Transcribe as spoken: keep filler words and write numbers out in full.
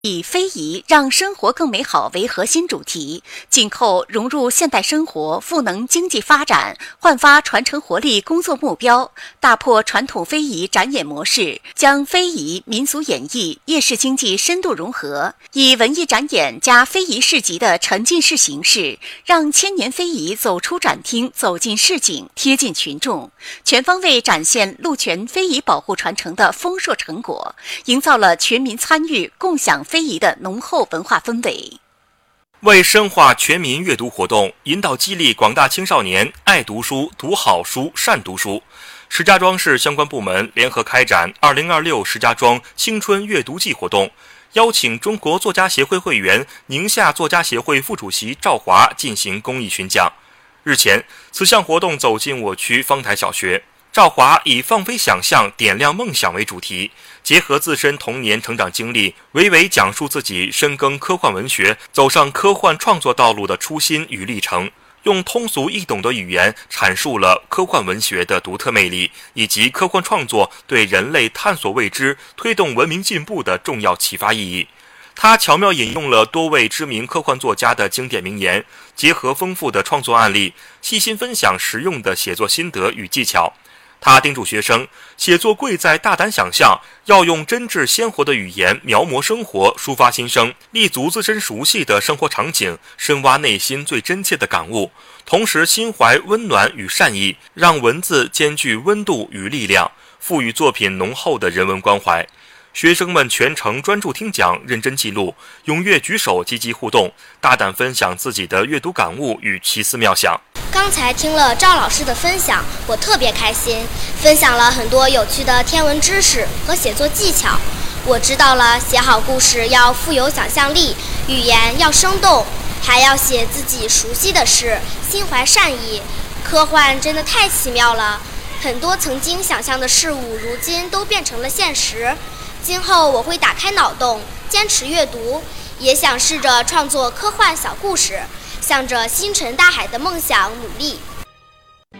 以非遗让生活更美好为核心主题，紧扣融入现代生活、赋能经济发展、焕发传承活力工作目标，打破传统非遗展演模式，将非遗、民俗演绎、夜市经济深度融合，以文艺展演加非遗市集的沉浸式形式，让千年非遗走出展厅，走进市井，贴近群众，全方位展现陆泉非遗保护传承的丰硕成果，营造了全民参与、共享非遗的浓厚文化氛围。 为深化全民阅读活动，引导激励广大青少年爱读书、读好书、善读书，石家庄市相关部门联合开展二零二六石家庄青春阅读季活动，邀请中国作家协会会员、宁夏作家协会副主席赵华进行公益巡讲。日前，此项活动走进我区方台小学。赵华以放飞想象、点亮梦想为主题，结合自身童年成长经历，娓娓讲述自己深耕科幻文学、走上科幻创作道路的初心与历程，用通俗易懂的语言阐述了科幻文学的独特魅力，以及科幻创作对人类探索未知、推动文明进步的重要启发意义。他巧妙引用了多位知名科幻作家的经典名言，结合丰富的创作案例，细心分享实用的写作心得与技巧。他叮嘱学生，写作贵在大胆想象，要用真挚鲜活的语言描摹生活，抒发心声，立足自身熟悉的生活场景，深挖内心最真切的感悟，同时心怀温暖与善意，让文字兼具温度与力量，赋予作品浓厚的人文关怀。学生们全程专注听讲，认真记录，踊跃举手，积极互动，大胆分享自己的阅读感悟与奇思妙想。 刚才听了赵老师的分享，我特别开心，分享了很多有趣的天文知识和写作技巧。我知道了写好故事要富有想象力，语言要生动，还要写自己熟悉的事，心怀善意。科幻真的太奇妙了，很多曾经想象的事物，如今都变成了现实。今后我会打开脑洞，坚持阅读，也想试着创作科幻小故事，向着星辰大海的梦想努力。